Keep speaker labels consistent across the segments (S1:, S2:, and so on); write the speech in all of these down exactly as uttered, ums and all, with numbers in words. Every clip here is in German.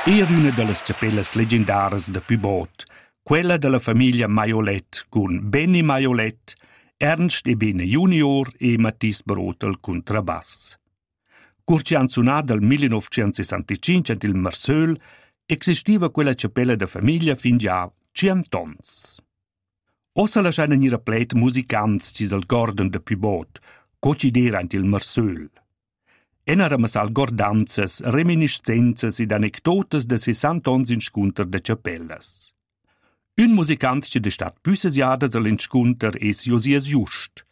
S1: Era una delle cappellas leggendaras de Pübot, quella della famiglia Maiolet con Benny Maiolet, Ernst e Bene Junior e Mattis Brotel con trabass. Curcianzunà del millenovecentosessantacinque il Marseul existiva quella cappella de famiglia fin già cient'ons. Ossa lasciano in replet musicants cis al Gordon de Pübot, cocidera ant il Marseul. Enaramas al gordanzas, reminiscences ed anecdotes de sessant'ons in scunter de cappellas. Un musicant che de stat püsses jadas all'inscunter es Josias Just.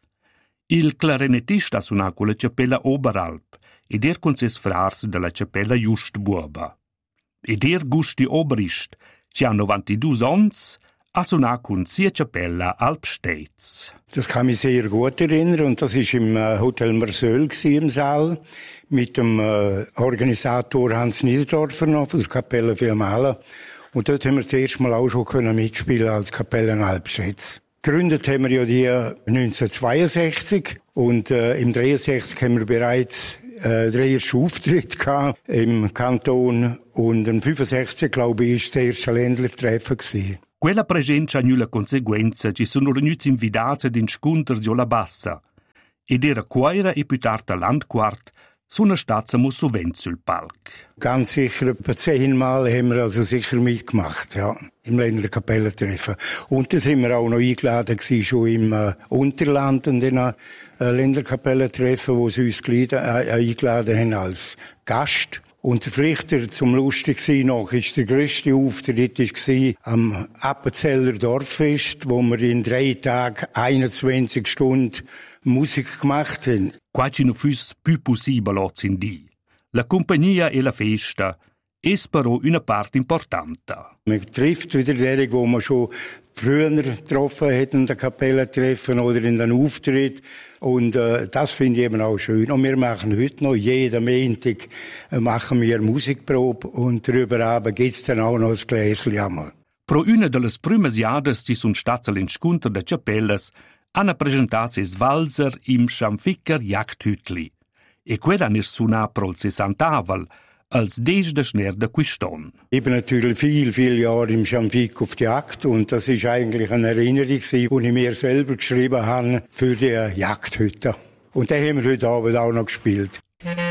S1: Il clarinettista ha suonato con la cappella Oberalp ed er con ses frars de la cappella Just Buoba. Ed er Gusti Obrist, che ha novantadue ons, ha suonato con sia cappella Alp Stets.
S2: Das kann mich sehr gut erinnern und das ist im äh, Hotel Marseul im Saal mit dem äh, Organisator Hans Niederdorfer noch von der Kapelle Fiamala. Und dort haben wir das erste Mal auch schon können mitspielen als Kapellen Alp Stets. Gegründet haben wir ja die neunzehnhundertzweiundsechzig und äh, im dreiundsechzig haben wir bereits äh, den ersten Auftritt gehabt im Kanton und im fünfundsechzig, glaube ich, ist das erste Ländlertreffen gewesen.
S1: Quella presenza ha nulla conseguenza, ci sono venuti invitati ad inscunter di la bassa, ed era quaira e più tarda Landquart, sono stati sovent sul palc.
S2: Ganz sicher, etwa zehnmal haben wir also sicher mitgemacht, ja, im Ländlerkapellentreffen. Und da sind wir auch noch eingeladen gewesen, schon im äh, Unterland, in den äh, Ländlerkapellentreffen, wo sie uns geliehen, äh, eingeladen haben als Gast. Und vielleicht zum lustig sein noch ist der grösste Auftritt war am Appenzeller Dorffest, wo wir in drei Tagen einundzwanzig Stunden Musik gemacht haben.
S1: Qua ci non fus più possibile oggi in di. La compagnia e la festa es però una parte importante.
S2: Man trifft wieder derjenige, wo man schon früher getroffen hat, in der Kapelle treffen oder in den Auftritt. Und äh, das finde ich eben auch schön. Und wir machen heute noch, jeden Montag äh, machen wir Musikprobe und darüber gibt es dann auch noch ein Gläschen einmal.
S1: Pro una delle prime jadas ci sono state all'inscontro de cappellas hanno presentato es Walser im Schamficker Jagdhütli. E quella hanno suonato pro il sessantavel, als des de Schner de Quiston.
S2: Ich bin natürlich viel, viele Jahre im Schamfick auf die Jagd und das ist eigentlich eine Erinnerung, die ich mir selber geschrieben habe für die Jagdhütte. Und den haben wir heute Abend auch noch gespielt.